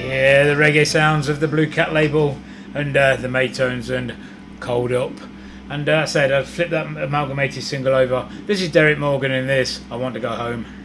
Yeah, the reggae sounds of the Blue Cat label and the Maytones and Cold Up. And I said I'd flip that amalgamated single over. This is Derek Morgan in this, I Want to Go Home.